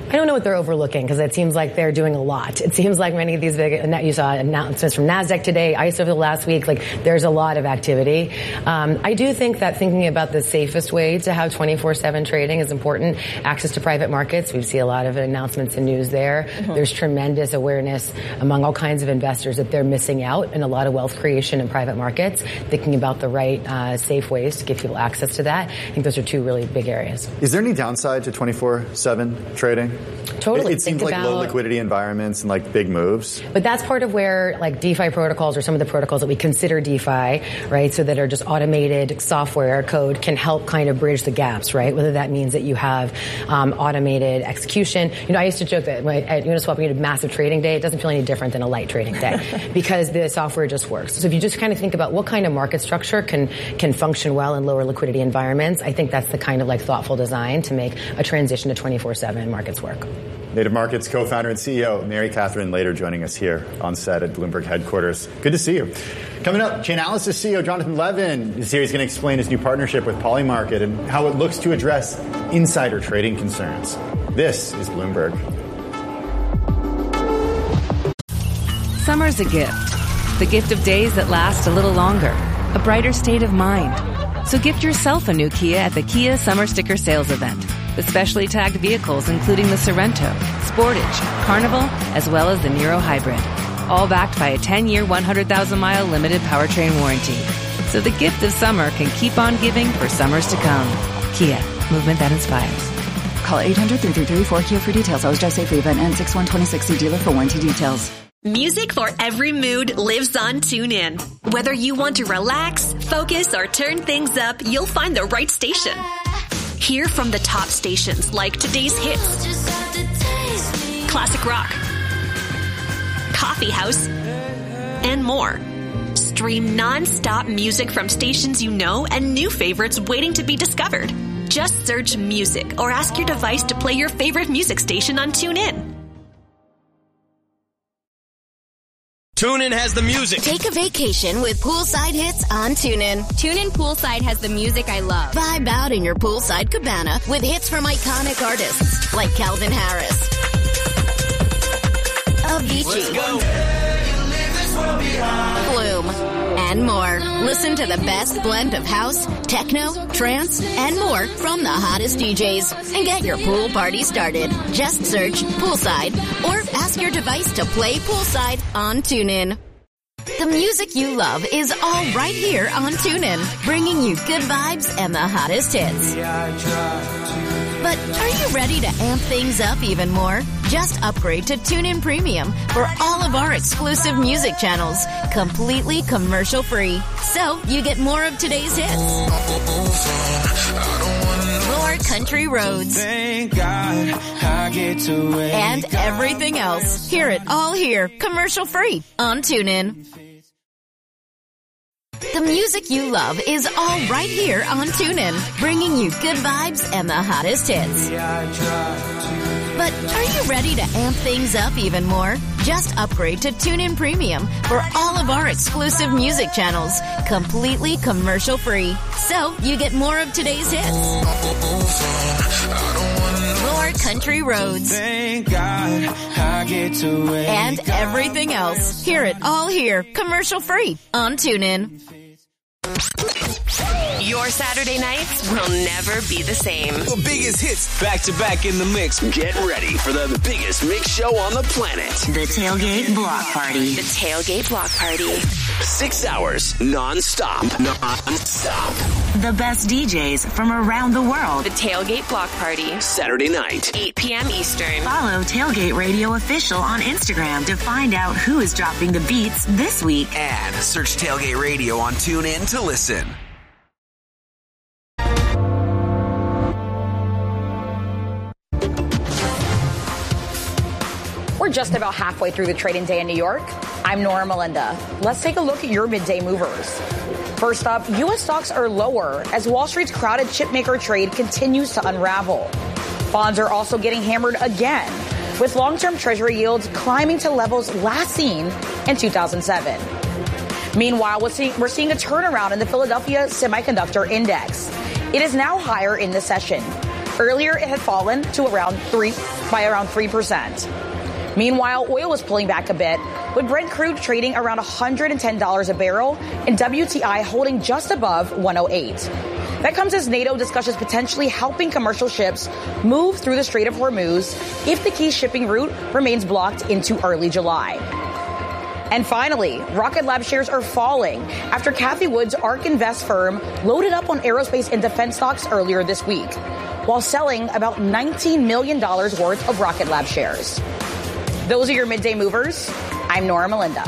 I don't know what they're overlooking because it seems like they're doing a lot. It seems like many of these big, you saw announcements from NASDAQ today, ICE over the last week, like there's a lot of activity. I do think that thinking about the safest way to have 24/7 trading is important. Access to private markets, we see a lot of announcements and news there. Mm-hmm. There's tremendous awareness among all kinds of investors that they're missing out in a lot of wealth creation in private markets. Thinking about the right safe ways to give people access to that. I think those are two really big areas. Is there any downside to 24/7 trading? Totally. It seems like low liquidity environments and like big moves. But that's part of where like DeFi protocols or some of the protocols that we consider DeFi, right? So that are just automated software code can help kind of bridge the gaps, right? Whether that means that you have automated execution. You know, I used to joke that at Uniswap we had a massive trading day. It doesn't feel any different than a light trading day because the software just works. So if you just kind of think about what kind of market structure can function well in lower liquidity environments, I think that's the kind of like thoughtful design to make a transition to 24/7 markets work. Native Markets co-founder and CEO Mary Catherine Lader joining us here on set at Bloomberg headquarters. Good to see you. Coming up, Chainalysis CEO Jonathan Levin is here. He's going to explain his new partnership with Polymarket and how it looks to address insider trading concerns. This is Bloomberg. Summer's a gift. The gift of days that last a little longer. A brighter state of mind. So gift yourself a new Kia at the Kia Summer Sticker Sales Event. With specially tagged vehicles including the Sorento, Sportage, Carnival, as well as the Niro Hybrid. All backed by a 10-year, 100,000-mile limited powertrain warranty. So the gift of summer can keep on giving for summers to come. Kia, movement that inspires. Call 800-333-4KIA for details. Always drive safely. Event ends 6/1/26. See dealer for warranty details. Music for every mood lives on TuneIn. Whether you want to relax, focus, or turn things up, you'll find the right station. Hear from the top stations like today's hits, classic rock, coffee house, and more. Stream non-stop music from stations you know and new favorites waiting to be discovered. Just search music or ask your device to play your favorite music station on TuneIn. TuneIn has the music. Take a vacation with poolside hits on TuneIn. TuneIn Poolside has the music I love. Vibe out in your poolside cabana with hits from iconic artists like Calvin Harris, Avicii, Flume, and more. Listen to the best blend of house, techno, trance, and more from the hottest DJs. And get your pool party started. Just search Poolside or ask your device to play Poolside on TuneIn. The music you love is all right here on TuneIn, bringing you good vibes and the hottest hits. But are you ready to amp things up even more? Just upgrade to TuneIn Premium for all of our exclusive music channels, completely commercial-free. So you get more of today's hits, more country roads, thank God I get to it. And everything else. Hear it all here, commercial-free on TuneIn. The music you love is all right here on TuneIn, bringing you good vibes and the hottest hits. But are you ready to amp things up even more? Just upgrade to TuneIn Premium for all of our exclusive music channels, completely commercial-free. So you get more of today's hits, more country roads, thank God I get to it. And everything else. Hear it all here, commercial-free on TuneIn. Your Saturday nights will never be the same. The biggest hits back to back in the mix. Get ready for the biggest mix show on the planet. The Tailgate Block Party. The Tailgate Block Party. 6 hours non-stop. Non-stop. The best DJs from around the world. The Tailgate Block Party. Saturday night. 8 p.m. Eastern. Follow Tailgate Radio Official on Instagram to find out who is dropping the beats this week. And search Tailgate Radio on TuneIn to listen. We're just about halfway through the trading day in New York. I'm Nora Melinda. Let's take a look at your midday movers. First up, U.S. stocks are lower as Wall Street's crowded chipmaker trade continues to unravel. Bonds are also getting hammered again, with long-term Treasury yields climbing to levels last seen in 2007. Meanwhile, we're seeing a turnaround in the Philadelphia Semiconductor Index. It is now higher in the session. Earlier, it had fallen to around 3%. Meanwhile, oil was pulling back a bit, with Brent crude trading around $110 a barrel and WTI holding just above 108. That comes as NATO discusses potentially helping commercial ships move through the Strait of Hormuz if the key shipping route remains blocked into early July. And finally, Rocket Lab shares are falling after Cathie Wood's ARK Invest firm loaded up on aerospace and defense stocks earlier this week, while selling about $19 million worth of Rocket Lab shares. Those are your midday movers. I'm Nora Melinda.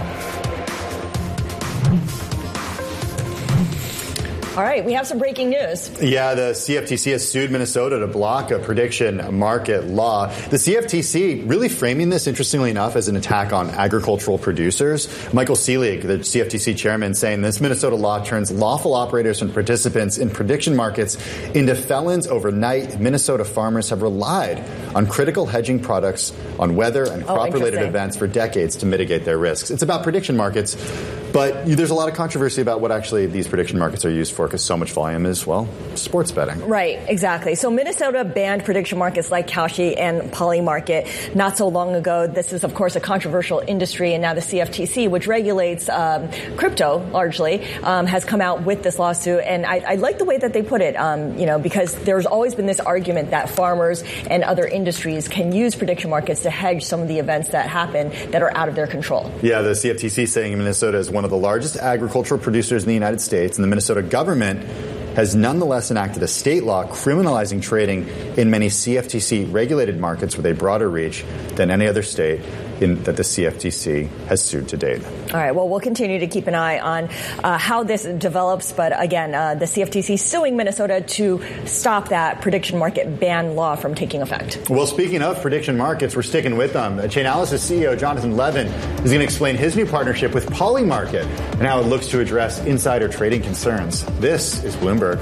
All right, we have some breaking news. Yeah, the CFTC has sued Minnesota to block a prediction market law. The CFTC really framing this, interestingly enough, as an attack on agricultural producers. Michael Seelig, the CFTC chairman, saying this Minnesota law turns lawful operators and participants in prediction markets into felons overnight. Minnesota farmers have relied on critical hedging products on weather and crop-related events for decades to mitigate their risks. It's about prediction markets, but there's a lot of controversy about what actually these prediction markets are used for, because so much volume is, well, sports betting. Right, exactly. So Minnesota banned prediction markets like Kalshi and Polymarket not so long ago. This is, of course, a controversial industry, and now the CFTC, which regulates crypto largely, has come out with this lawsuit. And I like the way that they put it, because there's always been this argument that farmers and other industries can use prediction markets to hedge some of the events that happen that are out of their control. Yeah, the CFTC saying Minnesota is one of the largest agricultural producers in the United States, and the Minnesota government has nonetheless enacted a state law criminalizing trading in many CFTC-regulated markets with a broader reach than any other state that the CFTC has sued to date. All right. Well, we'll continue to keep an eye on how this develops. But again, the CFTC suing Minnesota to stop that prediction market ban law from taking effect. Well, speaking of prediction markets, we're sticking with them. Chainalysis CEO Jonathan Levin is going to explain his new partnership with Polymarket and how it looks to address insider trading concerns. This is Bloomberg.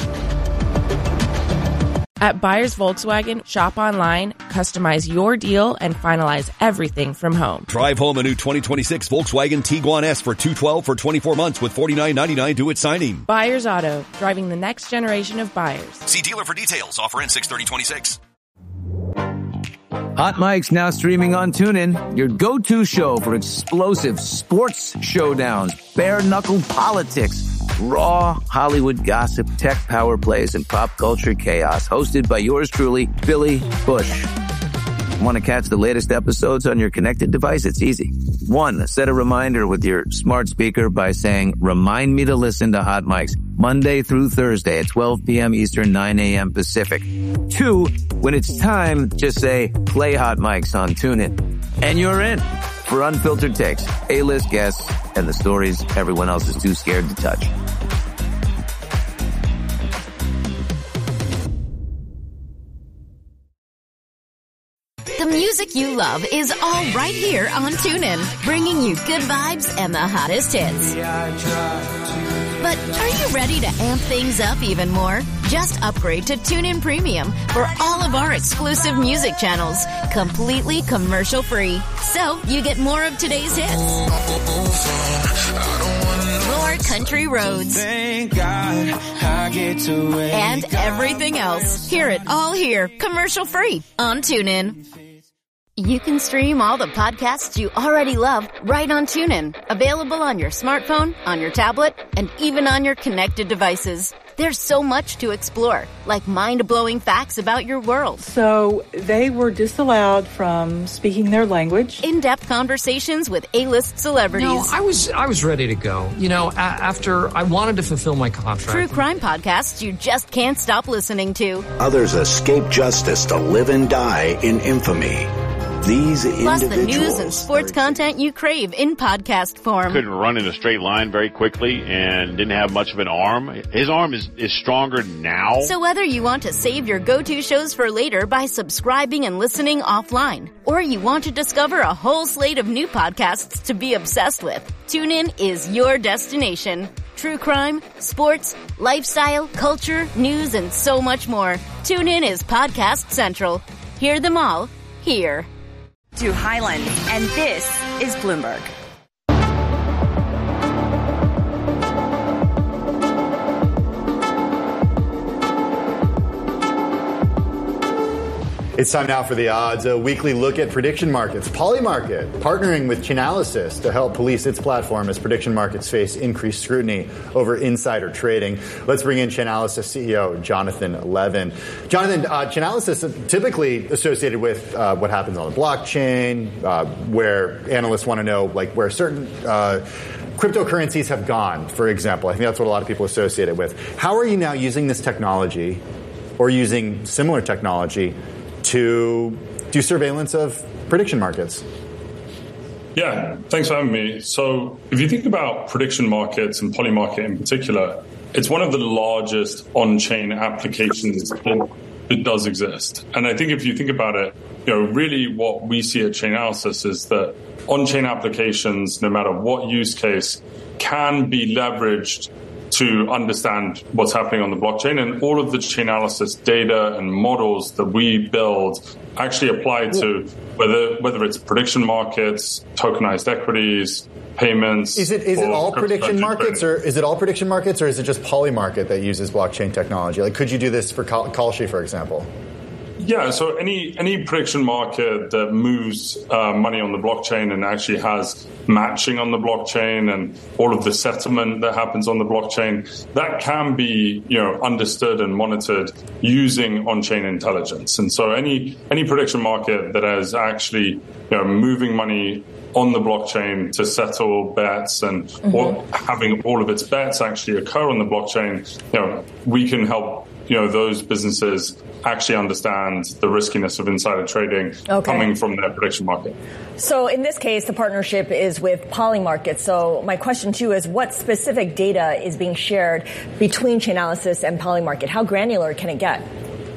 At Buyers Volkswagen, shop online, customize your deal, and finalize everything from home. Drive home a new 2026 Volkswagen Tiguan S for $212 for 24 months with $49.99 due at signing. Buyers Auto, driving the next generation of buyers. See dealer for details. Offer ends 6/30/26. Hot Mic's now streaming on TuneIn, your go-to show for explosive sports showdowns, bare-knuckle politics, raw Hollywood gossip, tech power plays, and pop culture chaos. Hosted by yours truly, Billy Bush. Want to catch the latest episodes on your connected device? It's easy. 1, set a reminder with your smart speaker by saying, "Remind me to listen to Hot Mics Monday through Thursday at 12 p.m. Eastern, 9 a.m. Pacific." 2, when it's time, just say, "Play Hot Mics on TuneIn." And you're in for unfiltered takes, A-list guests, and the stories everyone else is too scared to touch. The music you love is all right here on TuneIn, bringing you good vibes and the hottest hits. But are you ready to amp things up even more? Just upgrade to TuneIn Premium for all of our exclusive music channels, completely commercial-free. So you get more of today's hits, more country roads, Thank God I get to wake and everything else. Hear it all here, commercial-free on TuneIn. You can stream all the podcasts you already love right on TuneIn. Available on your smartphone, on your tablet, and even on your connected devices. There's so much to explore, like mind-blowing facts about your world. So they were disallowed from speaking their language. In-depth conversations with A-list celebrities. No, I was ready to go. After I wanted to fulfill my contract. True crime podcasts you just can't stop listening to. Others escape justice to live and die in infamy. These Plus the news and sports content you crave in podcast form. Couldn't run in a straight line very quickly and didn't have much of an arm. His arm is stronger now. So whether you want to save your go-to shows for later by subscribing and listening offline, or you want to discover a whole slate of new podcasts to be obsessed with, TuneIn is your destination. True crime, sports, lifestyle, culture, news, and so much more. TuneIn is Podcast Central. Hear them all here. To Highland, and this is Bloomberg. It's time now for The Odds, a weekly look at prediction markets. Polymarket, partnering with Chainalysis to help police its platform as prediction markets face increased scrutiny over insider trading. Let's bring in Chainalysis CEO Jonathan Levin. Jonathan, Chainalysis is typically associated with what happens on the blockchain, where analysts want to know like where certain cryptocurrencies have gone, for example. I think that's what a lot of people associate it with. How are you now using this technology or using similar technology to do surveillance of prediction markets? Yeah, thanks for having me. So if you think about prediction markets and Polymarket in particular, it's one of the largest on-chain applications that does exist. And I think if you think about it, really what we see at Chainalysis is that on-chain applications, no matter what use case, can be leveraged to understand what's happening on the blockchain, and all of the Chainalysis data and models that we build actually apply to whether it's prediction markets, tokenized equities, payments. Is it all prediction markets, or is it all prediction markets, or is it just Polymarket that uses blockchain technology? Like, could you do this for Kalshi, for example? Yeah, so any prediction market that moves money on the blockchain and actually has matching on the blockchain and all of the settlement that happens on the blockchain, that can be understood and monitored using on-chain intelligence. And so any prediction market that is actually moving money on the blockchain to settle bets and or having all of its bets actually occur on the blockchain, we can help those businesses actually understand the riskiness of insider trading coming from their prediction market. So in this case, the partnership is with Polymarket. So my question to you is, what specific data is being shared between Chainalysis and Polymarket? How granular can it get?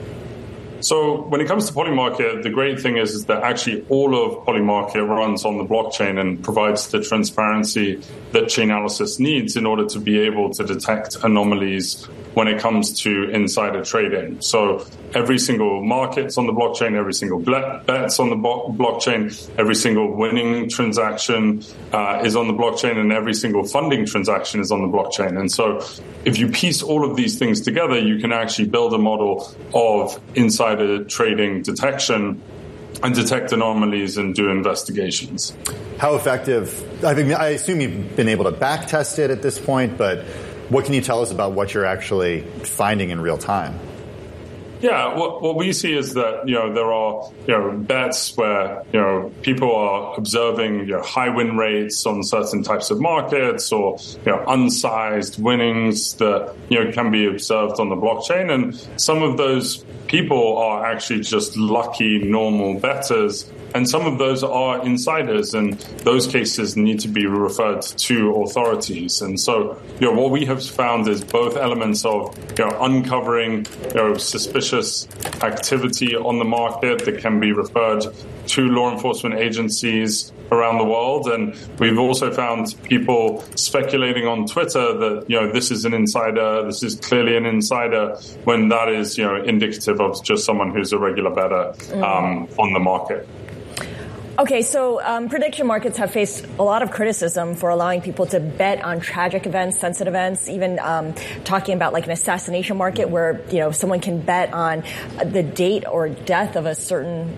So when it comes to Polymarket, the great thing is that actually all of Polymarket runs on the blockchain and provides the transparency that Chainalysis needs in order to be able to detect anomalies when it comes to insider trading. So every single market's on the blockchain, every single bet's on the blockchain, every single winning transaction is on the blockchain, and every single funding transaction is on the blockchain. And so if you piece all of these things together, you can actually build a model of insider trading detection and detect anomalies and do investigations. How effective? I assume you've been able to back test it at this point, but what can you tell us about what you're actually finding in real time? Yeah, what we see is that, there are, bets where, people are observing, high win rates on certain types of markets or, unsized winnings that, can be observed on the blockchain. And some of those people are actually just lucky, normal bettors. And some of those are insiders, and those cases need to be referred to authorities. And so, what we have found is both elements of, uncovering, suspicious activity on the market that can be referred to law enforcement agencies around the world. And we've also found people speculating on Twitter that, this is an insider, this is clearly an insider, when that is, indicative of just someone who's a regular bettor on the market. Okay, so prediction markets have faced a lot of criticism for allowing people to bet on tragic events, sensitive events, even talking about like an assassination market where, someone can bet on the date or death of a certain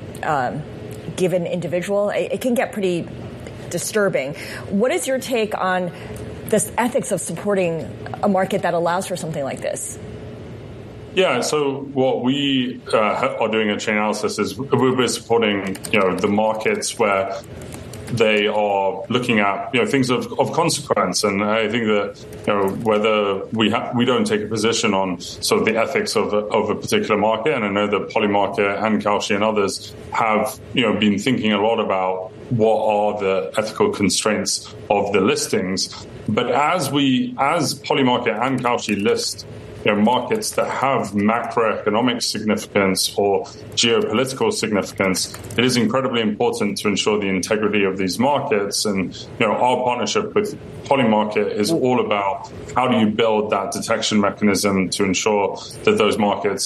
given individual. It can get pretty disturbing. What is your take on this ethics of supporting a market that allows for something like this? Yeah, so what we are doing at Chainalysis is we're supporting, the markets where they are looking at, things of consequence. And I think that, whether we don't take a position on sort of the ethics of a particular market, and I know that Polymarket and Kalshi and others have, been thinking a lot about what are the ethical constraints of the listings. But as Polymarket and Kalshi list markets that have macroeconomic significance or geopolitical significance, it is incredibly important to ensure the integrity of these markets. And, our partnership with Polymarket is all about how do you build that detection mechanism to ensure that those markets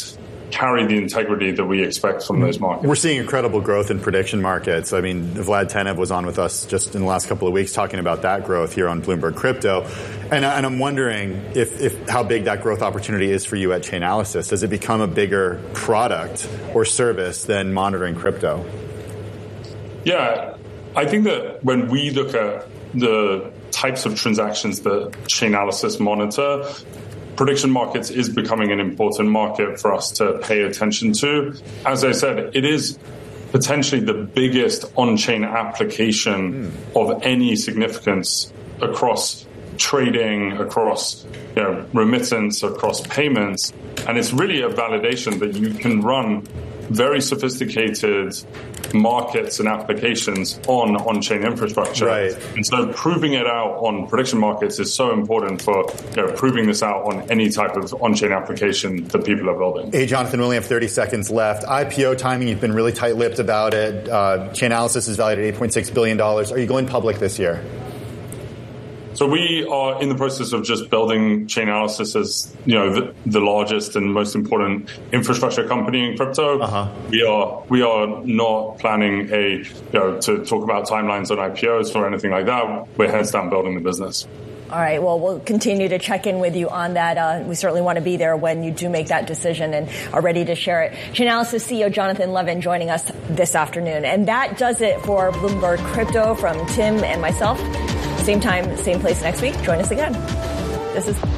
carry the integrity that we expect from those markets. We're seeing incredible growth in prediction markets. I mean, Vlad Tenev was on with us just in the last couple of weeks talking about that growth here on Bloomberg Crypto. And I'm wondering if how big that growth opportunity is for you at Chainalysis. Does it become a bigger product or service than monitoring crypto? Yeah, I think that when we look at the types of transactions that Chainalysis monitor, prediction markets is becoming an important market for us to pay attention to. As I said, it is potentially the biggest on-chain application of any significance across trading, across remittance, across payments. And it's really a validation that you can run very sophisticated markets and applications on-chain infrastructure. Right. And so proving it out on prediction markets is so important for proving this out on any type of on-chain application that people are building. Hey, Jonathan, we only have 30 seconds left. IPO timing, you've been really tight-lipped about it. Chainalysis is valued at $8.6 billion. Are you going public this year? So we are in the process of just building Chainalysis as the largest and most important infrastructure company in crypto. We are not planning to talk about timelines on IPOs or anything like that. We're heads down building the business. All right. Well, we'll continue to check in with you on that. We certainly want to be there when you do make that decision and are ready to share it. Chainalysis CEO Jonathan Levin joining us this afternoon. And that does it for Bloomberg Crypto from Tim and myself. Same time, same place next week. Join us again. This is...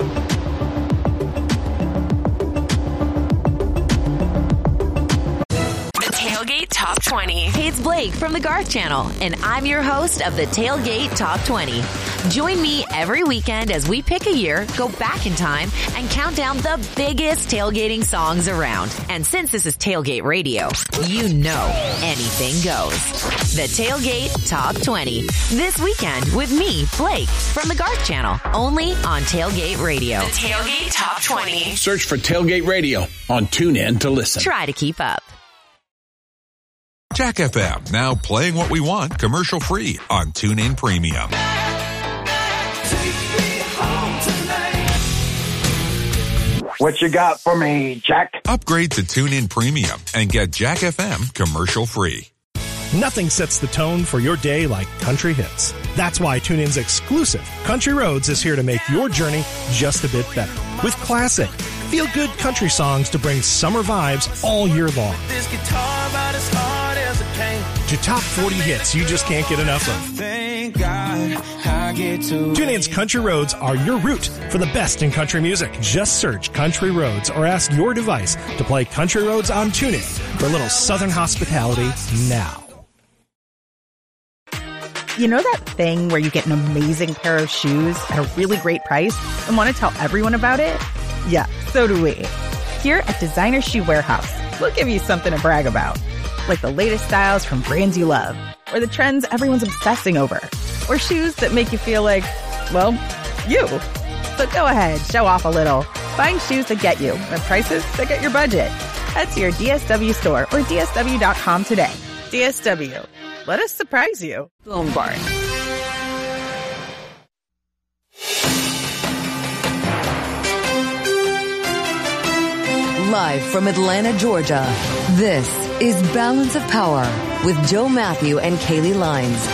Tailgate Top 20. Hey, it's Blake from the Garth Channel, and I'm your host of the Tailgate Top 20. Join me every weekend as we pick a year, go back in time, and count down the biggest tailgating songs around. And since this is Tailgate Radio, you know anything goes. The Tailgate Top 20. This weekend with me, Blake, from the Garth Channel, only on Tailgate Radio. The Tailgate Top 20. Search for Tailgate Radio on TuneIn to listen. Try to keep up. Jack FM, now playing what we want commercial free on TuneIn Premium. What you got for me, Jack? Upgrade to TuneIn Premium and get Jack FM commercial free. Nothing sets the tone for your day like country hits. That's why TuneIn's exclusive Country Roads is here to make your journey just a bit better. With classic, feel-good country songs to bring summer vibes all year long. This guitar about as hard as it came. To top 40 hits you just can't get enough of. Thank God I get to. TuneIn's Country Roads are your route for the best in country music. Just search Country Roads or ask your device to play Country Roads on TuneIn for a little Southern hospitality now. You know that thing where you get an amazing pair of shoes at a really great price and want to tell everyone about it? Yeah, so do we. Here at Designer Shoe Warehouse, we'll give you something to brag about. Like the latest styles from brands you love, or the trends everyone's obsessing over, or shoes that make you feel like, well, you. So go ahead, show off a little. Find shoes that get you at prices that get your budget. Head to your DSW store or DSW.com today. DSW. Let us surprise you. Bloomberg. Live from Atlanta, Georgia, this is Balance of Power with Joe Matthew and Kaylee Lines.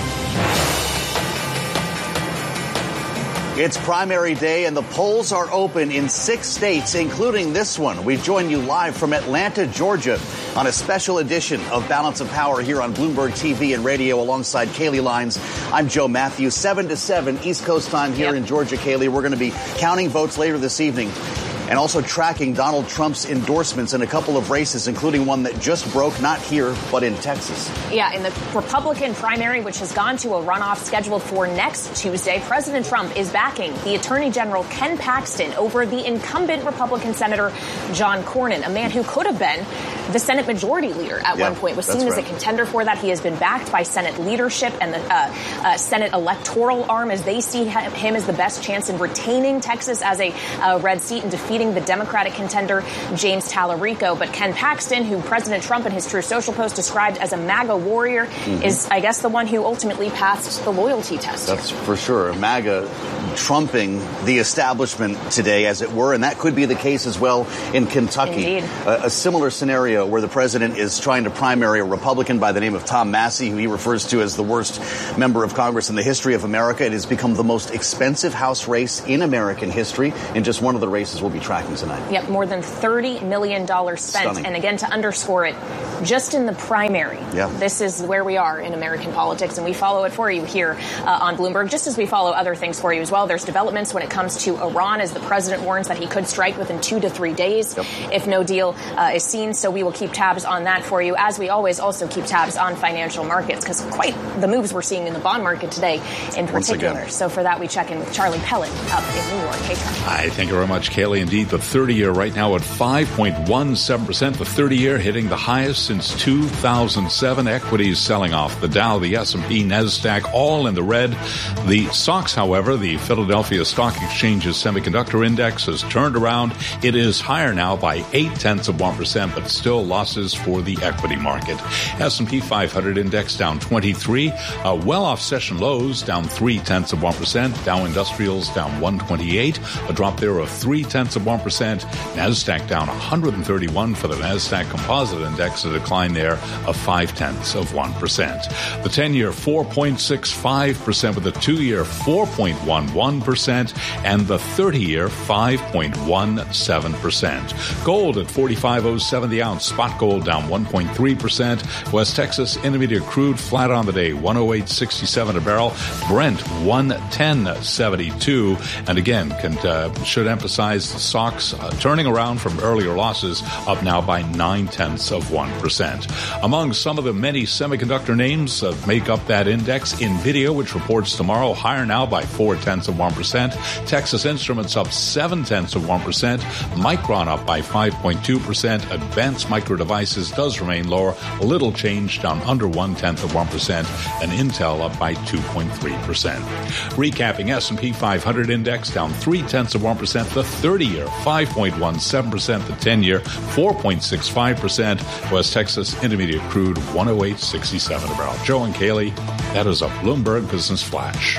It's primary day and the polls are open in 6 states, including this one. We join you live from Atlanta, Georgia on a special edition of Balance of Power here on Bloomberg TV and radio alongside Kaylee Lines. I'm Joe Matthew, 7 to 7 East Coast time here in Georgia, Kaylee. We're going to be counting votes later this evening and also tracking Donald Trump's endorsements in a couple of races, including one that just broke, not here, but in Texas. Yeah, in the Republican primary, which has gone to a runoff scheduled for next Tuesday, President Trump is backing the Attorney General Ken Paxton over the incumbent Republican Senator John Cornyn, a man who could have been the Senate Majority Leader at one point, was seen as a contender for that. He has been backed by Senate leadership and the Senate electoral arm as they see him as the best chance in retaining Texas as a red seat and defeating defeating the Democratic contender James Tallarico. But Ken Paxton, who President Trump in his Truth Social post described as a MAGA warrior, is, I guess, the one who ultimately passed the loyalty test. That's for sure. MAGA trumping the establishment today, as it were, and that could be the case as well in Kentucky. Indeed. A similar scenario where the president is trying to primary a Republican by the name of Tom Massey, who he refers to as the worst member of Congress in the history of America. It has become the most expensive House race in American history, and just one of the races we'll be tracking tonight. Yep, more than $30 million spent. Stunning. And again, to underscore it, just in the primary. Yeah. This is where we are in American politics, and we follow it for you here on Bloomberg, just as we follow other things for you as well. There's developments when it comes to Iran, as the president warns that he could strike within 2 to 3 days if no deal is seen. So we will keep tabs on that for you, as we always also keep tabs on financial markets, because quite the moves we're seeing in the bond market today in particular. So for that, we check in with Charlie Pellet up in New York. Hey, Charlie. Hi, thank you very much, Kaylee. Indeed, the 30-year right now at 5.17%. The 30-year hitting the highest since 2007. Equities selling off. The Dow, the S&P, NASDAQ, all in the red. The stocks, however, the Philadelphia Stock Exchange's semiconductor index has turned around. It is higher now by 0.8%, but still losses for the equity market. S&P 500 index down 23. Well off session lows, down 0.3%. Dow Industrials down 128. A drop there of 0.3%. NASDAQ down 131 for the NASDAQ Composite Index, a decline there of 0.5%. The 10-year 4.65%, with the 2-year 4.11%, and the 30-year 5.17%. Gold at $45.07 the ounce. Spot gold down 1.3%. West Texas Intermediate crude flat on the day, 108.67 a barrel. Brent 110.72. And again, should emphasize the stocks turning around from earlier losses, up now by 0.9%. Among some of the many semiconductor names that make up that index, NVIDIA, which reports tomorrow, higher now by 0.4%. Texas Instruments up 0.7%. Micron up by 5.2%. Advanced Micro Devices does remain lower, a little change, down under 0.1%. And Intel up by 2.3%. Recapping, S&P 500 index down 0.3%. The 30-year 5.17%. The 10-year 4.65%. West Texas Intermediate crude 108.67 a barrel. Joe and Kaylee, that is a Bloomberg Business Flash.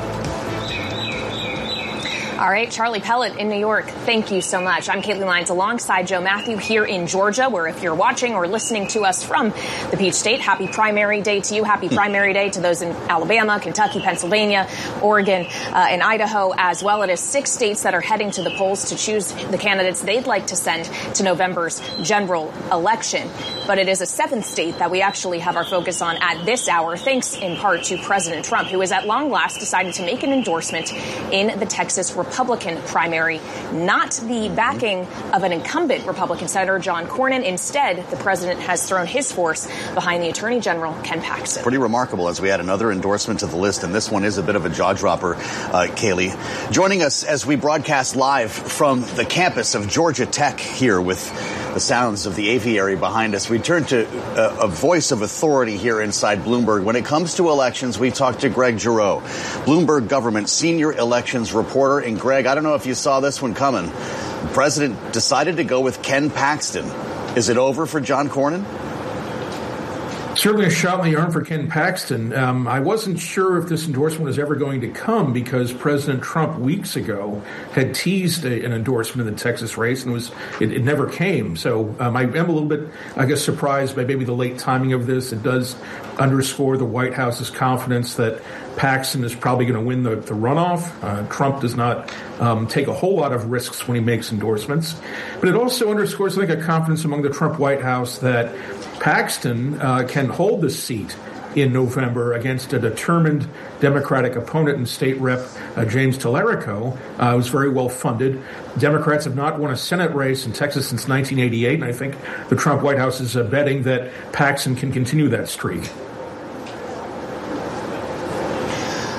All right, Charlie Pellet in New York, thank you so much. I'm Caitlin Lyons alongside Joe Matthew here in Georgia, where if you're watching or listening to us from the Peach State, happy primary day to you. Happy primary day to those in Alabama, Kentucky, Pennsylvania, Oregon, and Idaho as well. It is 6 states that are heading to the polls to choose the candidates they'd like to send to November's general election. But it is a 7th state that we actually have our focus on at this hour, thanks in part to President Trump, who has at long last decided to make an endorsement in the Texas Republican primary, not the backing of an incumbent Republican Senator John Cornyn. Instead, the president has thrown his force behind the Attorney General Ken Paxton. Pretty remarkable as we add another endorsement to the list, and this one is a bit of a jaw-dropper, Kaylee. Joining us as we broadcast live from the campus of Georgia Tech here with the sounds of the aviary behind us, we turn to a voice of authority here inside Bloomberg. When it comes to elections, we talked to Greg Giroux, Bloomberg government senior elections reporter. And Greg, I don't know if you saw this one coming. The president decided to go with Ken Paxton. Is it over for John Cornyn? Certainly a shot in the arm for Ken Paxton. I wasn't sure if this endorsement was ever going to come, because President Trump weeks ago had teased an endorsement in the Texas race, and it never came. So I am a little bit, I guess, surprised by maybe the late timing of this. It does underscore the White House's confidence that Paxton is probably going to win the runoff. Trump does not take a whole lot of risks when he makes endorsements. But it also underscores, I think, a confidence among the Trump White House that Paxton can hold the seat in November against a determined Democratic opponent and state rep James Tallarico, who's very well funded. Democrats have not won a Senate race in Texas since 1988, and I think the Trump White House is betting that Paxton can continue that streak.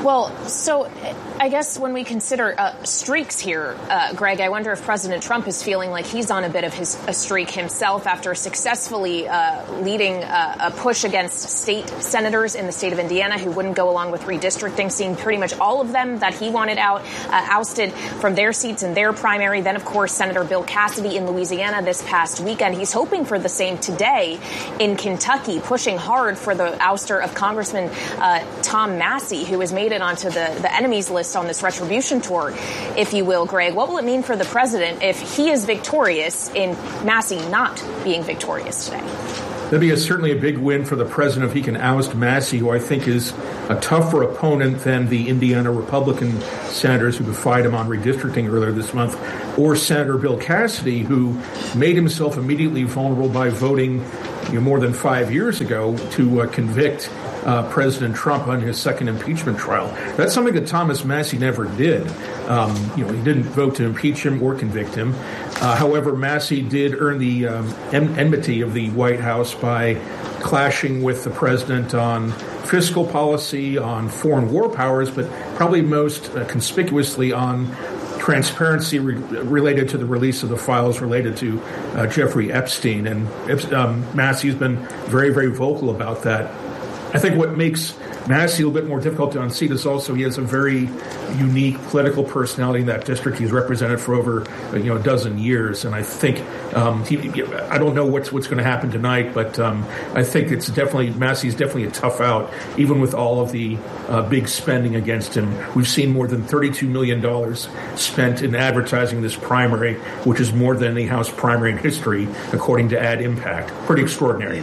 Well, so I guess when we consider streaks here, Greg, I wonder if President Trump is feeling like he's on a bit of a streak himself after successfully leading a push against state senators in the state of Indiana who wouldn't go along with redistricting, seeing pretty much all of them that he wanted out ousted from their seats in their primary. Then, of course, Senator Bill Cassidy in Louisiana this past weekend. He's hoping for the same today in Kentucky, pushing hard for the ouster of Congressman Tom Massie, who has made it onto the enemies list on this retribution tour, if you will. Greg, what will it mean for the president if he is victorious in Massie not being victorious today? That'd be certainly a big win for the president if he can oust Massie, who I think is a tougher opponent than the Indiana Republican senators who defied him on redistricting earlier this month, or Senator Bill Cassidy, who made himself immediately vulnerable by voting more than 5 years ago to convict President Trump on his second impeachment trial. That's something that Thomas Massie never did. He didn't vote to impeach him or convict him. However, Massie did earn the enmity of the White House by clashing with the president on fiscal policy, on foreign war powers, but probably most conspicuously on transparency related to the release of the files related to Jeffrey Epstein. And Massie's been very, very vocal about that. I think what makes Massie a little bit more difficult to unseat is also he has a very unique political personality in that district. He's represented for over a dozen years, and I think I don't know what's going to happen tonight, but I think Massie's definitely a tough out, even with all of the big spending against him. We've seen more than $32 million spent in advertising this primary, which is more than any House primary in history, according to Ad Impact. Pretty extraordinary.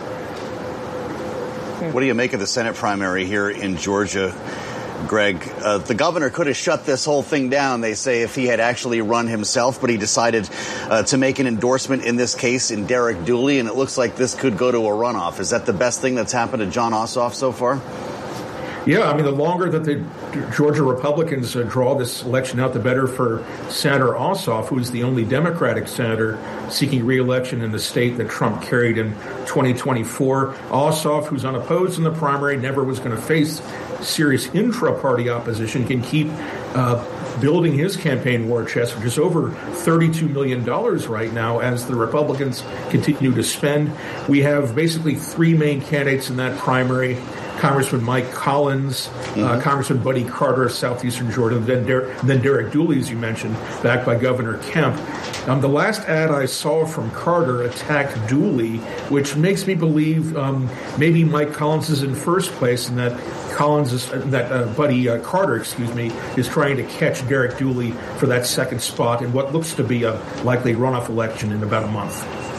What do you make of the Senate primary here in Georgia, Greg? The governor could have shut this whole thing down, they say, if he had actually run himself, but he decided to make an endorsement in this case in Derek Dooley, and it looks like this could go to a runoff. Is that the best thing that's happened to Jon Ossoff so far? Yeah, the longer that the Georgia Republicans draw this election out, the better for Senator Ossoff, who is the only Democratic senator seeking re-election in the state that Trump carried in 2024. Ossoff, who's unopposed in the primary, never was going to face serious intra-party opposition, can keep building his campaign war chest, which is over $32 million right now as the Republicans continue to spend. We have basically three main candidates in that primary: Congressman Mike Collins, Congressman Buddy Carter of southeastern Georgia, and then Derek Dooley, as you mentioned, backed by Governor Kemp. The last ad I saw from Carter attacked Dooley, which makes me believe maybe Mike Collins is in first place, and that Buddy Carter, is trying to catch Derek Dooley for that second spot in what looks to be a likely runoff election in about a month.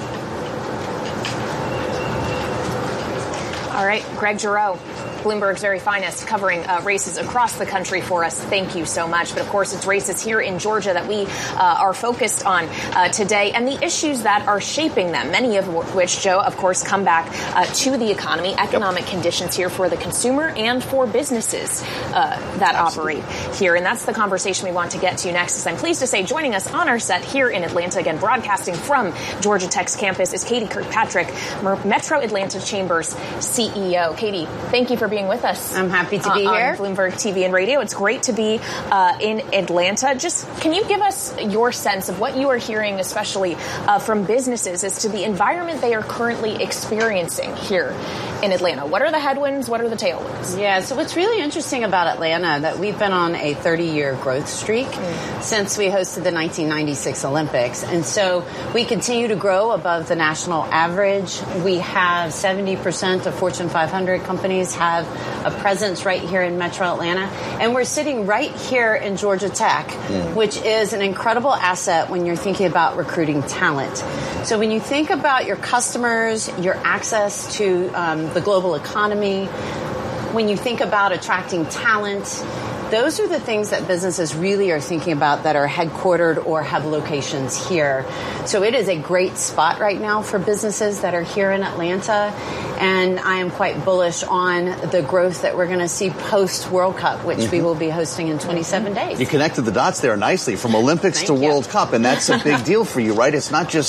All right, Greg Giroux, Bloomberg's very finest, covering races across the country for us. Thank you so much. But of course, it's races here in Georgia that we are focused on today, and the issues that are shaping them, many of which, Joe, of course, come back to the economy, economic conditions here for the consumer and for businesses that operate here. And that's the conversation we want to get to next. As I'm pleased to say, joining us on our set here in Atlanta, again, broadcasting from Georgia Tech's campus, is Katie Kirkpatrick, Metro Atlanta Chamber's CEO. Katie, thank you for being with us. I'm happy to be here. On Bloomberg TV and radio. It's great to be in Atlanta. Just can you give us your sense of what you are hearing, especially from businesses, as to the environment they are currently experiencing here in Atlanta? What are the headwinds? What are the tailwinds? Yeah, so what's really interesting about Atlanta, that we've been on a 30-year growth streak since we hosted the 1996 Olympics. And so we continue to grow above the national average. We have 70% of Fortune 500 companies have a presence right here in Metro Atlanta. And we're sitting right here in Georgia Tech, which is an incredible asset when you're thinking about recruiting talent. So when you think about your customers, your access to the global economy, when you think about attracting talent, those are the things that businesses really are thinking about that are headquartered or have locations here. So it is a great spot right now for businesses that are here in Atlanta. And I am quite bullish on the growth that we're going to see post World Cup, which we will be hosting in 27 days. You connected the dots there nicely, from Olympics to World Cup, and that's a big deal for you, right? It's not just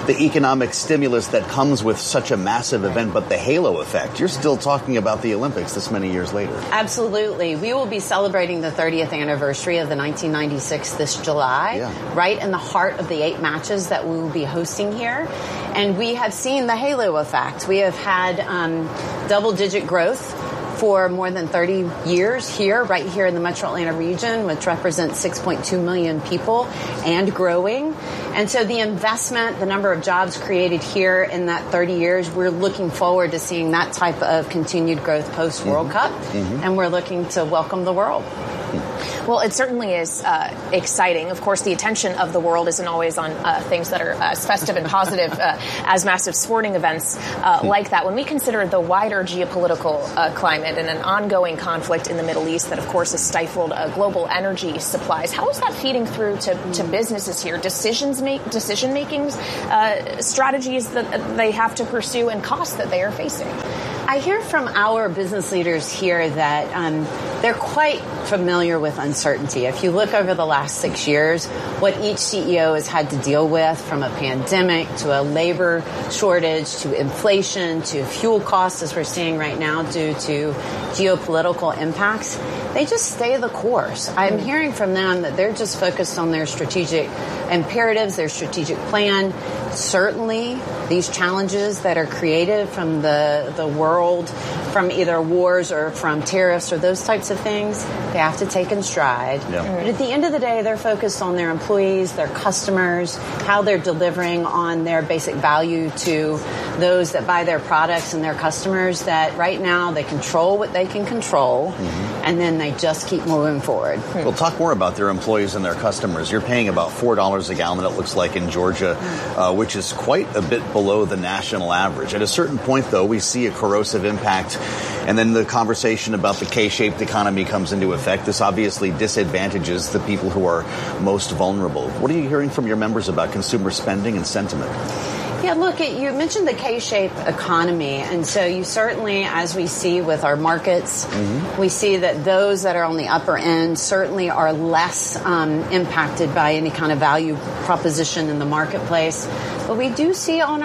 the economic stimulus that comes with such a massive event, but the halo effect. You're still talking about the Olympics this many years later. Absolutely. We will be celebrating the 30th anniversary of the 1996 this July, right in the heart of the 8 matches that we will be hosting here. And we have seen the halo effect. We have had double-digit growth for more than 30 years here, right here in the Metro Atlanta region, which represents 6.2 million people and growing. And so the investment, the number of jobs created here in that 30 years, we're looking forward to seeing that type of continued growth post-World Cup. And we're looking to welcome the world. Well, it certainly is exciting. Of course, the attention of the world isn't always on things that are as festive and positive as massive sporting events like that. When we consider the wider geopolitical climate and an ongoing conflict in the Middle East that, of course, has stifled global energy supplies, how is that feeding through to businesses here? Decision-making strategies that they have to pursue and costs that they are facing? I hear from our business leaders here that they're quite familiar with uncertainty. If you look over the last 6 years, what each CEO has had to deal with, from a pandemic to a labor shortage to inflation to fuel costs, as we're seeing right now due to geopolitical impacts, they just stay the course. I'm hearing from them that they're just focused on their strategic imperatives, their strategic plan. Certainly, these challenges that are created from the world, from either wars or from tariffs or those types of things, they have to take in stride. But at the end of the day, they're focused on their employees, their customers, how they're delivering on their basic value to those that buy their products and their customers, that right now they control what they can control, and then they just keep moving forward. We'll talk more about their employees and their customers. You're paying about $4 a gallon, it looks like, in Georgia, which is quite a bit below the national average. At a certain point, though, we see a corrosive impact, and then the conversation about the K-shaped economy comes into effect. This obviously disadvantages the people who are most vulnerable. What are you hearing from your members about consumer spending and sentiment? Yeah, look, you mentioned the K-shaped economy, and so you certainly, as we see with our markets, we see that those that are on the upper end certainly are less impacted by any kind of value proposition in the marketplace. But we do see on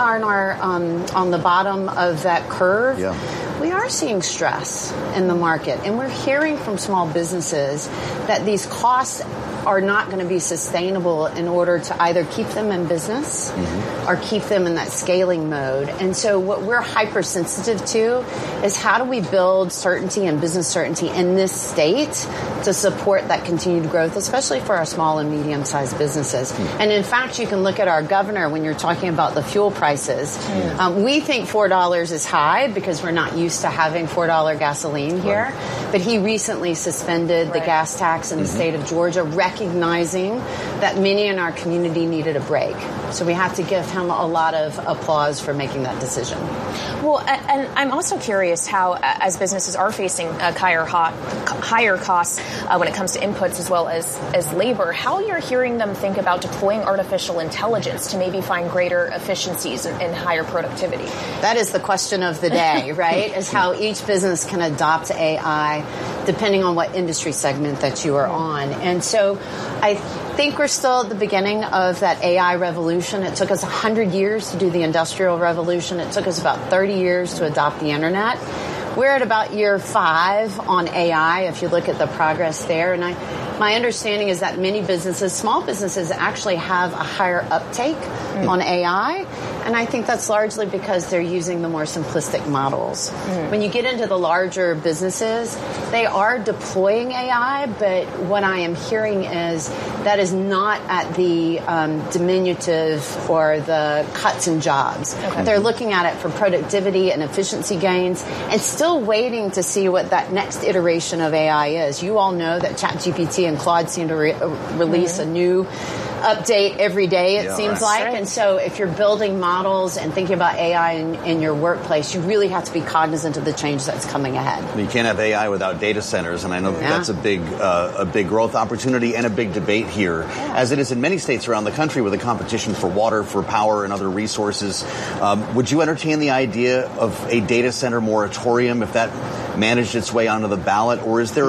the bottom of that curve, we are seeing stress in the market, and we're hearing from small businesses that these costs are not going to be sustainable in order to either keep them in business or keep them in that scaling mode. And so what we're hypersensitive to is how do we build certainty and business certainty in this state to support that continued growth, especially for our small and medium-sized businesses. And in fact, you can look at our governor when you're talking about the fuel prices. We think $4 is high because we're not used to having $4 gasoline here. But he recently suspended the gas tax in the state of Georgia, recognizing that many in our community needed a break. So we have to give him a lot of applause for making that decision. Well, and I'm also curious how, as businesses are facing higher costs when it comes to inputs as well as labor, how you're hearing them think about deploying artificial intelligence to maybe find greater efficiencies and higher productivity. That is the question of the day, right? Is how each business can adopt AI depending on what industry segment that you are on. And so I think we're still at the beginning of that AI revolution. It took us 100 years to do the Industrial Revolution. It took us about 30 years to adopt the Internet. We're at about year 5 on AI, if you look at the progress there. And my understanding is that many businesses, small businesses, actually have a higher uptake on AI. And I think that's largely because they're using the more simplistic models. When you get into the larger businesses, they are deploying AI, but what I am hearing is that is not at the diminutive or the cuts in jobs. They're looking at it for productivity and efficiency gains and still waiting to see what that next iteration of AI is. You all know that ChatGPT and Claude seem to release a new update every day, it seems like. And so if you're building models and thinking about AI in your workplace, you really have to be cognizant of the change that's coming ahead. You can't have AI without data centers, and I know that's a big growth opportunity and a big debate here, as it is in many states around the country with a competition for water, for power, and other resources. Would you entertain the idea of a data center moratorium if that managed its way onto the ballot, or is there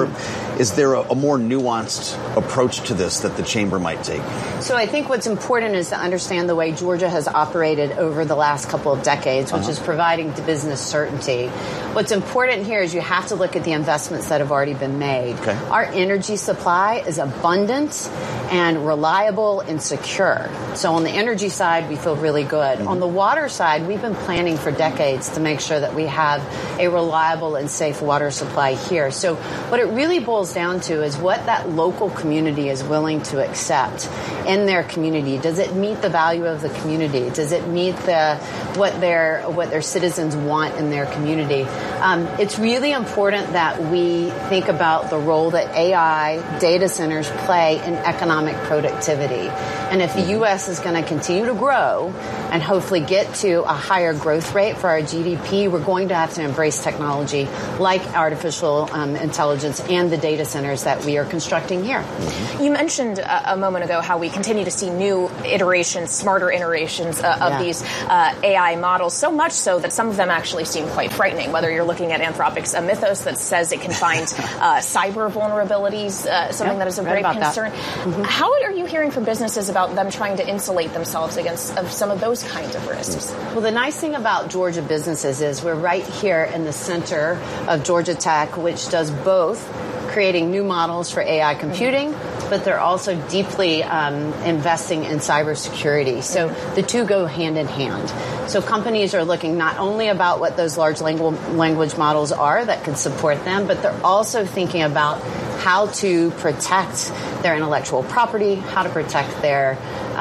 Is there a more nuanced approach to this that the chamber might take? So I think what's important is to understand the way Georgia has operated over the last couple of decades, which is providing business certainty. What's important here is you have to look at the investments that have already been made. Okay. Our energy supply is abundant and reliable and secure. So on the energy side, we feel really good. On the water side, we've been planning for decades to make sure that we have a reliable and safe water supply here. So what it really boils down to is what that local community is willing to accept in their community. Does it meet the value of the community? Does it meet what their citizens want in their community? It's really important that we think about the role that AI data centers play in economic productivity. And if the U.S. is going to continue to grow and hopefully get to a higher growth rate for our GDP, we're going to have to embrace technology like artificial intelligence and the data centers that we are constructing here. You mentioned a moment ago how we continue to see new iterations, smarter iterations of these AI models, so much so that some of them actually seem quite frightening, whether you're looking at Anthropic's Mythos that says it can find cyber vulnerabilities, something that is of great concern. How are you hearing from businesses about them trying to insulate themselves against some of those kinds of risks? Well, the nice thing about Georgia businesses is we're right here in the center of Georgia Tech, which does both creating new models for AI computing, but they're also deeply investing in cybersecurity. So the two go hand in hand. So companies are looking not only about what those large language models are that can support them, but they're also thinking about how to protect their intellectual property, how to protect their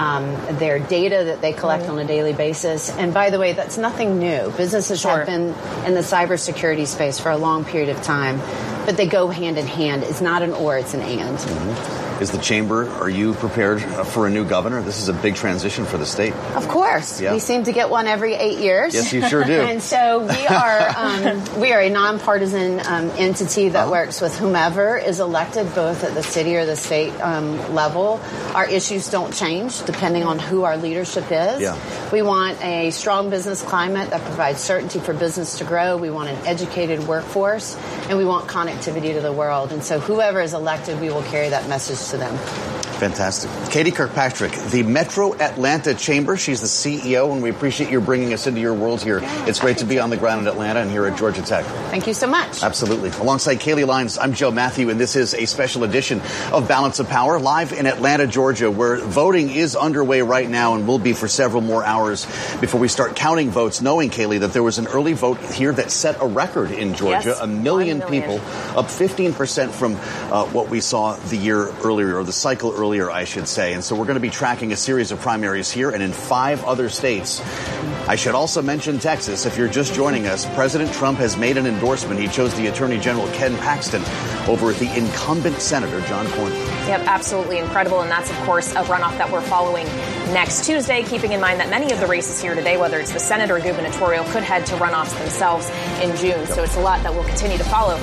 data that they collect on a daily basis. And by the way, that's nothing new. Businesses have been in the cybersecurity space for a long period of time, but they go hand in hand. It's not an or, it's an and. Is the chamber, are you prepared for a new governor? This is a big transition for the state. Of course. Yeah. We seem to get one every 8 years. Yes, you sure do. And so we are a nonpartisan entity that works with whomever is elected, both at the city or the state level. Our issues don't change depending on who our leadership is. Yeah. We want a strong business climate that provides certainty for business to grow. We want an educated workforce, and we want connectivity to the world. And so whoever is elected, we will carry that message to them. Fantastic. Katie Kirkpatrick, the Metro Atlanta Chamber. She's the CEO, and we appreciate you bringing us into your world here. It's great to be on the ground in Atlanta and here at Georgia Tech. Thank you so much. Absolutely. Alongside Kaylee Lyons, I'm Joe Matthew, and this is a special edition of Balance of Power, live in Atlanta, Georgia, where voting is underway right now and will be for several more hours before we start counting votes, knowing, Kaylee, that there was an early vote here that set a record in Georgia. Yes, 1 million people, up 15% from what we saw the year earlier, or the cycle earlier, I should say. And so we're going to be tracking a series of primaries here and in 5 other states. I should also mention Texas. If you're just joining us, President Trump has made an endorsement. He chose the Attorney General Ken Paxton over the incumbent Senator John Cornyn. Yep, absolutely incredible. And that's, of course, a runoff that we're following next Tuesday, keeping in mind that many of the races here today, whether it's the Senate or gubernatorial, could head to runoffs themselves in June. So it's a lot that we'll continue to follow.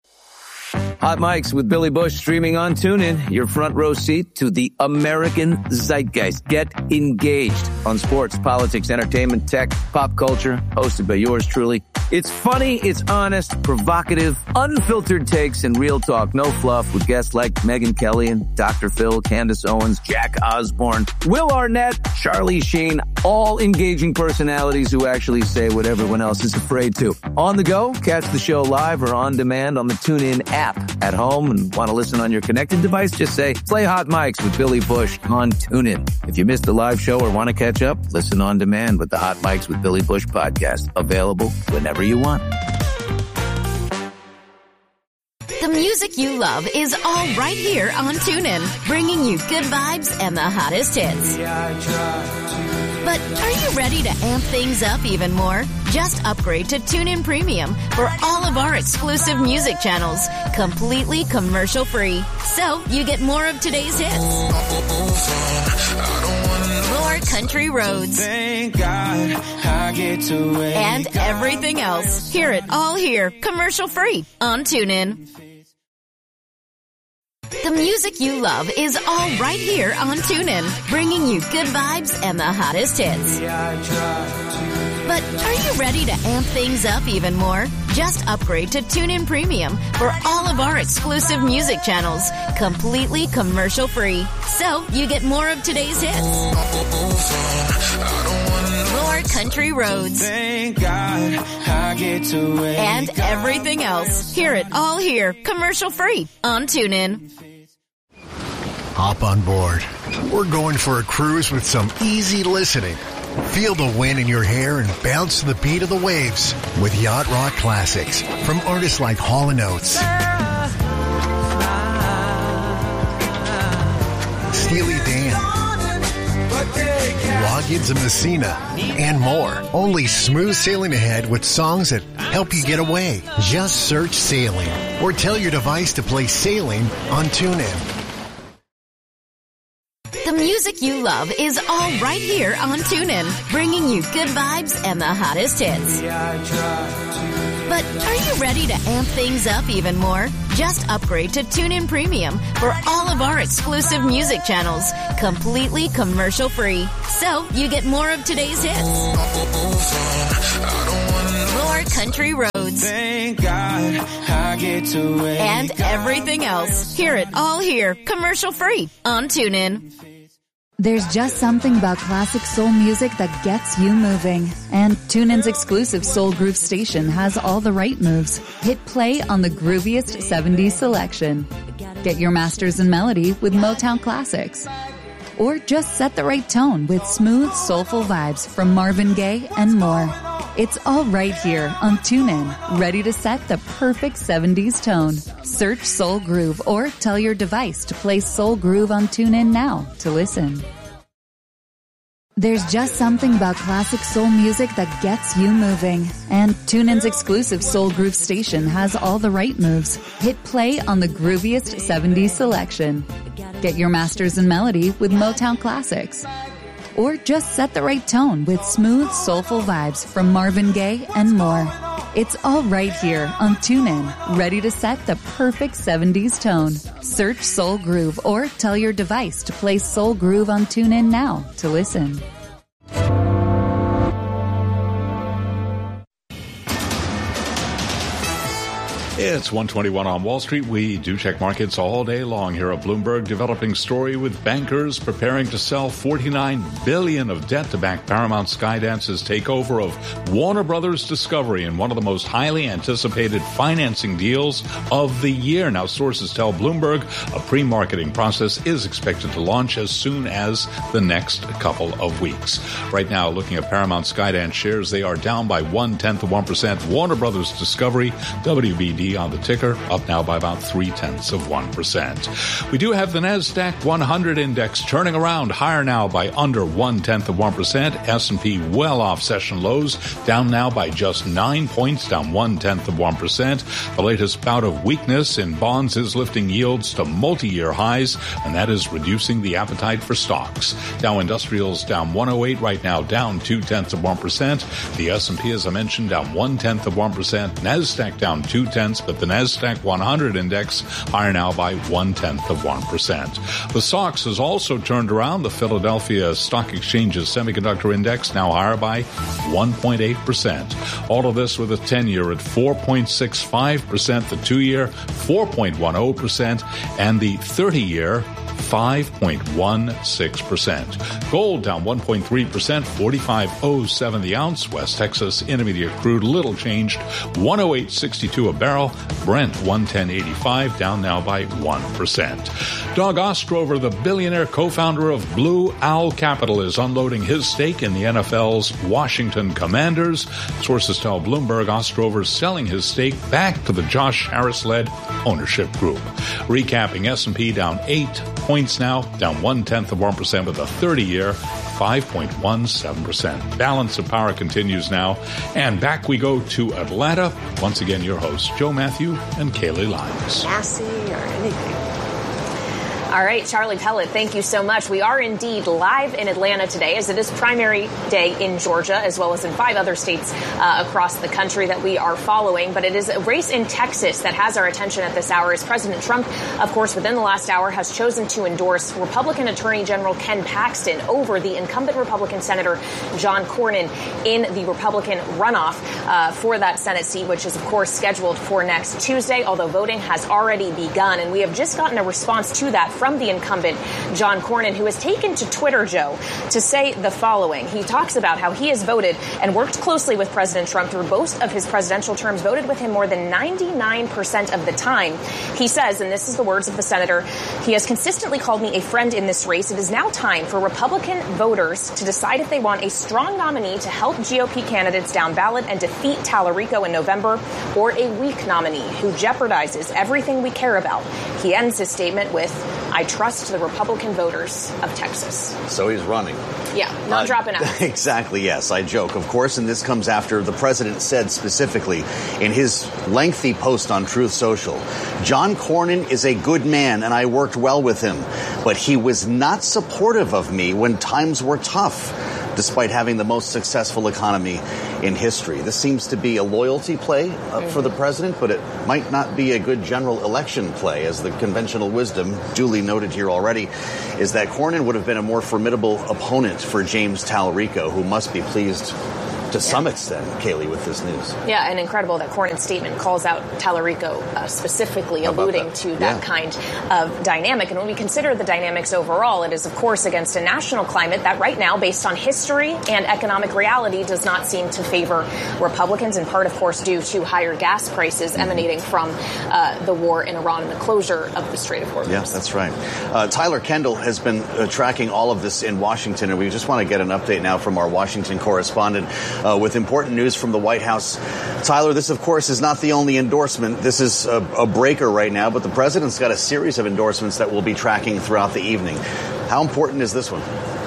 Hot Mics with Billy Bush streaming on TuneIn. Your front row seat to the American zeitgeist. Get engaged on sports, politics, entertainment, tech, pop culture. Hosted by yours truly. It's funny, it's honest, provocative, unfiltered takes, and real talk. No fluff with guests like Megyn Kelly and Dr. Phil, Candace Owens, Jack Osborne, Will Arnett, Charlie Sheen. All engaging personalities who actually say what everyone else is afraid to. On the go, catch the show live or on demand on the TuneIn app. At home and want to listen on your connected device, just say, play Hot Mics with Billy Bush on TuneIn. If you missed a live show or want to catch up, listen on demand with the Hot Mics with Billy Bush podcast. Available whenever you want. The music you love is all right here on TuneIn, bringing you good vibes and the hottest hits. But are you ready to amp things up even more? Just upgrade to TuneIn Premium for all of our exclusive music channels, completely commercial-free. So you get more of today's hits, more country roads, and everything else. Hear it all here, commercial-free on TuneIn. The music you love is all right here on TuneIn, bringing you good vibes and the hottest hits. But are you ready to amp things up even more? Just upgrade to TuneIn Premium for all of our exclusive music channels, completely commercial-free. So you get more of today's hits, more country roads, Thank God I get to wake and everything else. Hear it all here, commercial-free on TuneIn. Hop on board. We're going for a cruise with some easy listening. Feel the wind in your hair and bounce to the beat of the waves with Yacht Rock Classics from artists like Hall & Oates, Steely Dan, Loggins and Messina, and more. Only smooth sailing ahead with songs that help you get away. Just search Sailing or tell your device to play Sailing on TuneIn. The music you love is all right here on TuneIn, bringing you good vibes and the hottest hits. But are you ready to amp things up even more? Just upgrade to TuneIn Premium for all of our exclusive music channels, completely commercial-free. So you get more of today's hits, more country roads, Thank God I get to wake and everything else. Hear it all here, commercial-free on TuneIn. There's just something about classic soul music that gets you moving. And TuneIn's exclusive Soul Groove station has all the right moves. Hit play on the grooviest 70s selection. Get your masters in melody with Motown classics. Or just set the right tone with smooth, soulful vibes from Marvin Gaye and more. It's all right here on TuneIn, ready to set the perfect 70s tone. Search Soul Groove or tell your device to play Soul Groove on TuneIn now to listen. There's just something about classic soul music that gets you moving. And TuneIn's exclusive Soul Groove station has all the right moves. Hit play on the grooviest 70s selection. Get your masters in melody with Motown classics. Or just set the right tone with smooth, soulful vibes from Marvin Gaye and more. It's all right here on TuneIn, ready to set the perfect 70s tone. Search Soul Groove or tell your device to play Soul Groove on TuneIn now to listen. It's 1:21 on Wall Street. We do check markets all day long here at Bloomberg. Developing story with bankers preparing to sell $49 billion of debt to back Paramount Skydance's takeover of Warner Brothers Discovery in one of the most highly anticipated financing deals of the year. Now, sources tell Bloomberg a pre-marketing process is expected to launch as soon as the next couple of weeks. Right now, looking at Paramount Skydance shares, they are down by 0.1%. Warner Brothers Discovery, WBD on the ticker, up now by about 0.3%. We do have the NASDAQ 100 index turning around, higher now by under 0.1%. S&P well off session lows, down now by just 9 points, down 0.1%. The latest bout of weakness in bonds is lifting yields to multi-year highs, and that is reducing the appetite for stocks. Dow Industrials down 108 right now, down 0.2%. The S&P, as I mentioned, down 0.1%. NASDAQ down 0.2%, but the NASDAQ 100 index higher now by 0.1%. The SOX has also turned around. The Philadelphia Stock Exchange's semiconductor index now higher by 1.8%. All of this with a 10-year at 4.65%, the 2-year 4.10%, and the 30-year 5.16%. Gold down 1.3%, 45.07 the ounce. West Texas Intermediate crude little changed, 108.62 a barrel. Brent 110.85, down now by 1%. Doug Ostrover, the billionaire co-founder of Blue Owl Capital, is unloading his stake in the NFL's Washington Commanders. Sources tell Bloomberg Ostrover's selling his stake back to the Josh Harris-led ownership group. Recapping, S&P down 8 points now, down 0.1% with a 30-year 5.17%. Balance of power continues now. And back we go to Atlanta. Once again, your hosts, Joe Matthew and Kaylee Lyons. Gassy or anything. All right, Charlie Pellet, thank you so much. We are indeed live in Atlanta today, as it is primary day in Georgia, as well as in 5 other states across the country that we are following. But it is a race in Texas that has our attention at this hour, as President Trump, of course, within the last hour, has chosen to endorse Republican Attorney General Ken Paxton over the incumbent Republican Senator John Cornyn in the Republican runoff for that Senate seat, which is, of course, scheduled for next Tuesday, although voting has already begun. And we have just gotten a response to that from the incumbent John Cornyn, who has taken to Twitter, Joe, to say the following. He talks about how he has voted and worked closely with President Trump through both of his presidential terms, voted with him more than 99% of the time. He says, and this is the words of the senator, he has consistently called me a friend in this race. It is now time for Republican voters to decide if they want a strong nominee to help GOP candidates down ballot and defeat Tallarico in November, or a weak nominee who jeopardizes everything we care about. He ends his statement with, I trust the Republican voters of Texas. So he's running. Yeah, not dropping out. Exactly, yes. I joke, of course, and this comes after the president said specifically in his lengthy post on Truth Social, John Cornyn is a good man and I worked well with him, but he was not supportive of me when times were tough, despite having the most successful economy in history. This seems to be a loyalty play for the president, but it might not be a good general election play, as the conventional wisdom, duly noted here already, is that Cornyn would have been a more formidable opponent for James Tallarico, who must be pleased to some extent, Kaylee, with this news. Yeah, and incredible that Cornyn's statement calls out Tallarico specifically, alluding to that kind of dynamic. And when we consider the dynamics overall, it is, of course, against a national climate that right now, based on history and economic reality, does not seem to favor Republicans, in part, of course, due to higher gas prices emanating from the war in Iran and the closure of the Strait of Hormuz. Yes, that's right. Tyler Kendall has been tracking all of this in Washington, and we just want to get an update now from our Washington correspondent with important news from the White House. Tyler, this, of course, is not the only endorsement. This is a breaker right now, but the president's got a series of endorsements that we'll be tracking throughout the evening. How important is this one?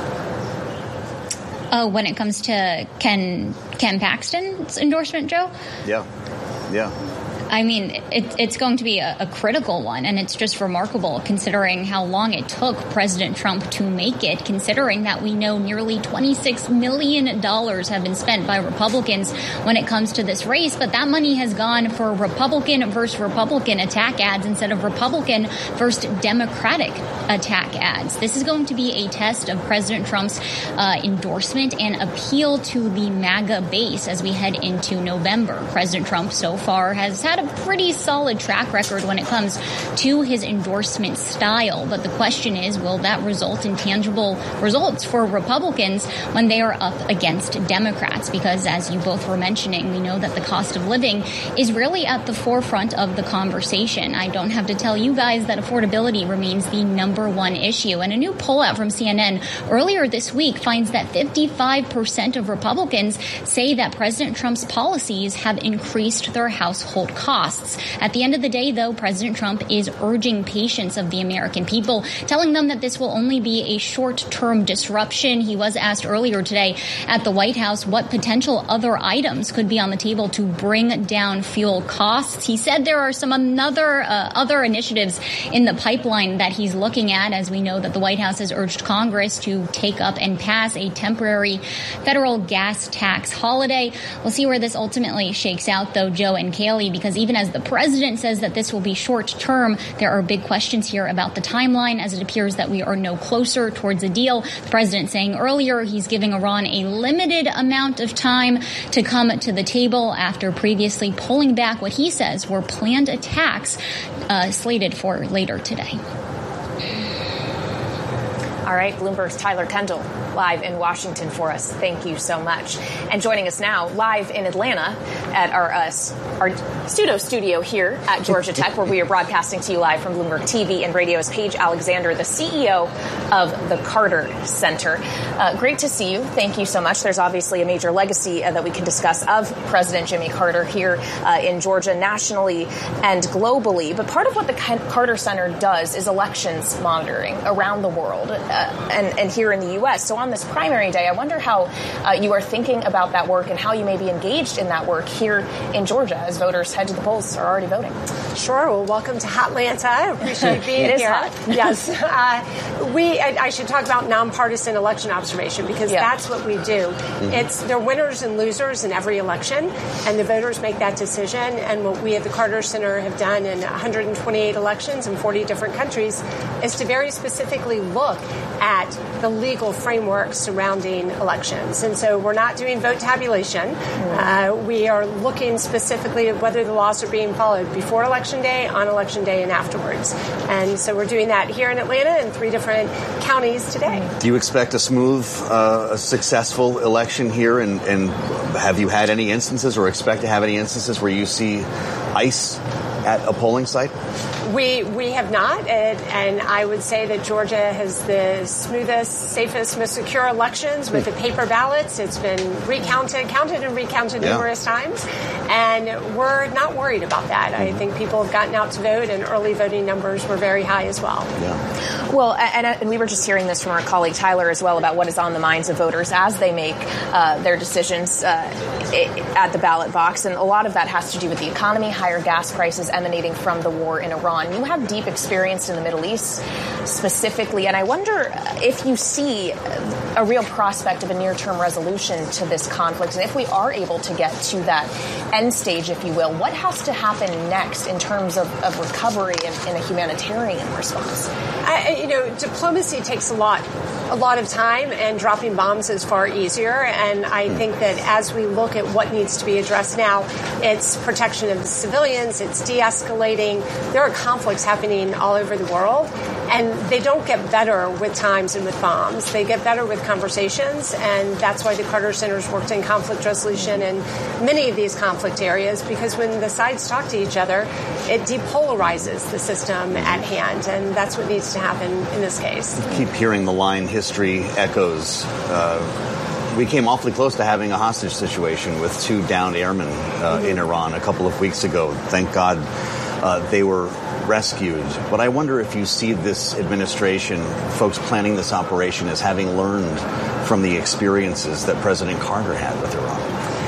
Oh, when it comes to Ken Paxton's endorsement, Joe? Yeah. I mean, it's going to be a critical one, and it's just remarkable considering how long it took President Trump to make it, considering that we know nearly $26 million have been spent by Republicans when it comes to this race, but that money has gone for Republican versus Republican attack ads instead of Republican versus Democratic attack ads. This is going to be a test of President Trump's endorsement and appeal to the MAGA base as we head into November. President Trump so far has had a pretty solid track record when it comes to his endorsement style. But the question is, will that result in tangible results for Republicans when they are up against Democrats? Because as you both were mentioning, we know that the cost of living is really at the forefront of the conversation. I don't have to tell you guys that affordability remains the number one issue. And a new poll out from CNN earlier this week finds that 55% of Republicans say that President Trump's policies have increased their household costs. At the end of the day, though, President Trump is urging patience of the American people, telling them that this will only be a short-term disruption. He was asked earlier today at the White House what potential other items could be on the table to bring down fuel costs. He said there are some other initiatives in the pipeline that he's looking at, as we know that the White House has urged Congress to take up and pass a temporary federal gas tax holiday. We'll see where this ultimately shakes out, though, Joe and Kaylee, because even as the president says that this will be short term, there are big questions here about the timeline, as it appears that we are no closer towards a deal. The president saying earlier he's giving Iran a limited amount of time to come to the table after previously pulling back what he says were planned attacks slated for later today. All right, Bloomberg's Tyler Kendall live in Washington for us. Thank you so much. And joining us now live in Atlanta at our studio here at Georgia Tech, where we are broadcasting to you live from Bloomberg TV and Radio, is Paige Alexander, the CEO of the Carter Center. Great to see you. Thank you so much. There's obviously a major legacy that we can discuss of President Jimmy Carter here in Georgia, nationally and globally. But part of what the Carter Center does is elections monitoring around the world. and here in the U.S. So on this primary day, I wonder how you are thinking about that work and how you may be engaged in that work here in Georgia as voters head to the polls are already voting. Sure. Well, welcome to Hotlanta. I appreciate being it here. It is hot. Yes. I should talk about nonpartisan election observation because that's what we do. There are winners and losers in every election, and the voters make that decision. And what we at the Carter Center have done in 128 elections in 40 different countries is to very specifically look at the legal framework surrounding elections. And so we're not doing vote tabulation. We are looking specifically at whether the laws are being followed before Election Day, on Election Day, and afterwards. And so we're doing that here in Atlanta in 3 different counties today. Do you expect a smooth, a successful election here? And have you had any instances or expect to have any instances where you see ICE at a polling site? We have not, and I would say that Georgia has the smoothest, safest, most secure elections with the paper ballots. It's been counted and recounted numerous times, and we're not worried about that. I think people have gotten out to vote, and early voting numbers were very high as well. Yeah. Well, and we were just hearing this from our colleague Tyler as well about what is on the minds of voters as they make their decisions at the ballot box, and a lot of that has to do with the economy, higher gas prices emanating from the war in Iran. You have deep experience in the Middle East specifically, and I wonder if you see a real prospect of a near-term resolution to this conflict, and if we are able to get to that end stage, if you will, what has to happen next in terms of recovery and a humanitarian response? Diplomacy takes a lot of time, and dropping bombs is far easier. And I think that as we look at what needs to be addressed now, it's protection of the civilians, it's de-escalating. There are conflicts happening all over the world, and they don't get better with times and with bombs. They get better with conversations, and that's why the Carter Center's worked in conflict resolution in many of these conflict areas, because when the sides talk to each other, it depolarizes the system at hand, and that's what needs to happen in this case. Keep hearing the line, history echoes. We came awfully close to having a hostage situation with 2 downed airmen in Iran a couple of weeks ago. Thank God they were rescued. But I wonder if you see this administration, folks planning this operation, as having learned from the experiences that President Carter had with Iran.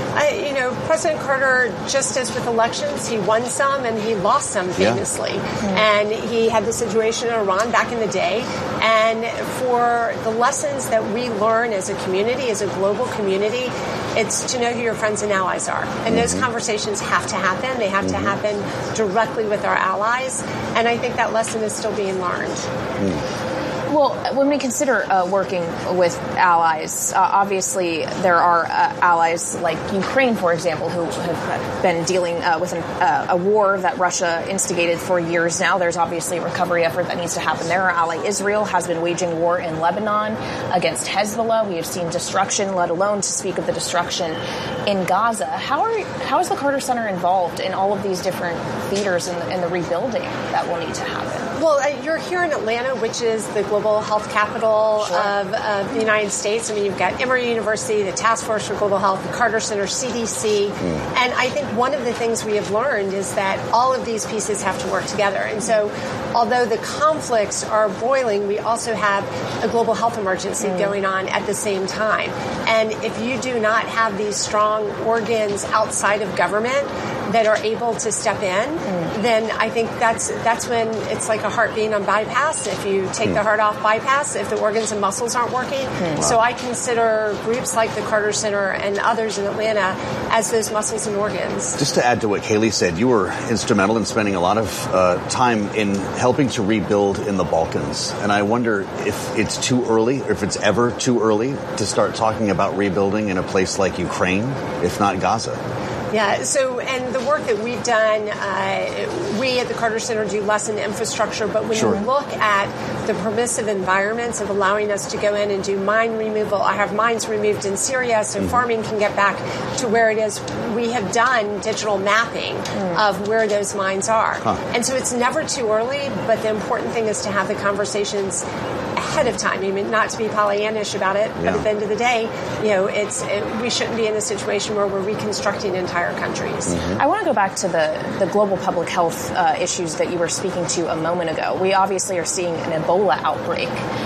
President Carter, just as with elections, he won some and he lost some famously. And he had the situation in Iran back in the day. And for the lessons that we learn as a community, as a global community, it's to know who your friends and allies are. And those conversations have to happen. They have to happen directly with our allies. And I think that lesson is still being learned. Well, when we consider working with allies, obviously there are allies like Ukraine, for example, who have been dealing with a war that Russia instigated for years now. There's obviously a recovery effort that needs to happen there. Our ally Israel has been waging war in Lebanon against Hezbollah. We have seen destruction, let alone to speak of the destruction in Gaza. How is the Carter Center involved in all of these different theaters and the rebuilding that will need to happen? Well, you're here in Atlanta, which is the global health capital of the United States. I mean, you've got Emory University, the Task Force for Global Health, the Carter Center, CDC. And I think one of the things we have learned is that all of these pieces have to work together. And so although the conflicts are boiling, we also have a global health emergency going on at the same time. And if you do not have these strong organs outside of government that are able to step in, then I think that's when it's like a heart being on bypass. If you take the heart off bypass, if the organs and muscles aren't working. So I consider groups like the Carter Center and others in Atlanta as those muscles and organs. Just to add to what Kayleigh said, you were instrumental in spending a lot of time in helping to rebuild in the Balkans. And I wonder if it's too early, or if it's ever too early to start talking about rebuilding in a place like Ukraine, if not Gaza. Yeah, and the work that we've done, we at the Carter Center do less in infrastructure, but when you look at the permissive environments of allowing us to go in and do mine removal, I have mines removed in Syria so farming can get back to where it is. We have done digital mapping of where those mines are. And so it's never too early, but the important thing is to have the conversations ahead of time. I mean, not to be Pollyannish about it, but at the end of the day, we shouldn't be in a situation where we're reconstructing entire countries. I want to go back to the global public health issues that you were speaking to a moment ago. We obviously are seeing an Ebola outbreak.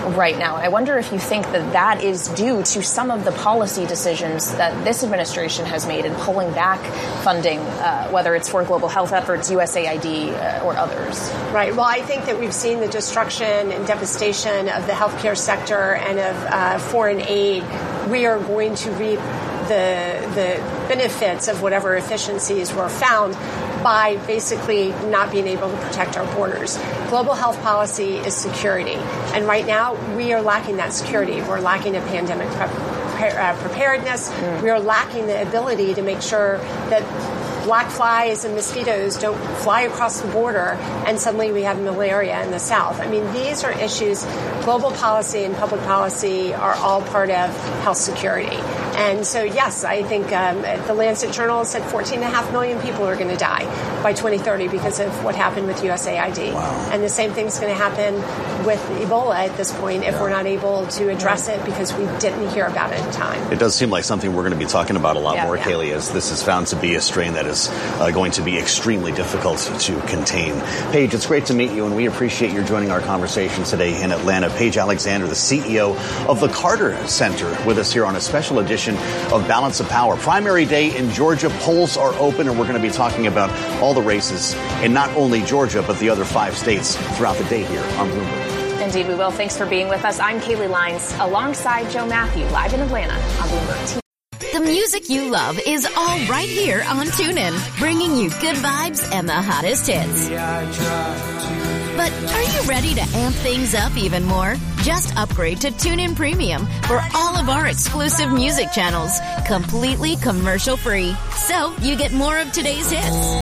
right now. And I wonder if you think that is due to some of the policy decisions that this administration has made in pulling back funding, whether it's for global health efforts, USAID, or others. Right. Well, I think that we've seen the destruction and devastation of the healthcare sector and of foreign aid. We are going to reap the benefits of whatever efficiencies were found by basically not being able to protect our borders. Global health policy is security. And right now, we are lacking that security. We're lacking a pandemic preparedness. We are lacking the ability to make sure that black flies and mosquitoes don't fly across the border and suddenly we have malaria in the South. I mean, these are issues. Global policy and public policy are all part of health security. And so, yes, I think the Lancet Journal said 14.5 million people are going to die by 2030 because of what happened with USAID. Wow. And the same thing's going to happen with Ebola at this point if we're not able to address it because we didn't hear about it in time. It does seem like something we're going to be talking about a lot more, Kaylee, as this is found to be a strain that is going to be extremely difficult to contain. Paige, it's great to meet you, and we appreciate your joining our conversation today in Atlanta. Paige Alexander, the CEO of the Carter Center, with us here on a special edition of Balance of Power. Primary day in Georgia. Polls are open, and we're going to be talking about all the races in not only Georgia, but the other 5 states throughout the day here on Bloomberg. Indeed, we will. Thanks for being with us. I'm Kaylee Lines, alongside Joe Matthew, live in Atlanta on Bloomberg TV. The music you love is all right here on TuneIn, bringing you good vibes and the hottest hits. But are you ready to amp things up even more? Just upgrade to TuneIn Premium for all of our exclusive music channels, completely commercial-free. So you get more of today's hits,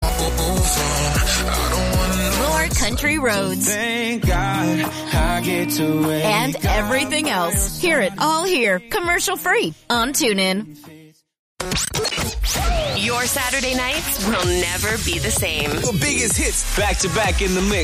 more country roads, thank God I get to wake and everything else. Hear it all here, commercial-free on TuneIn. Your Saturday nights will never be the same. The biggest hits back to back in the mix.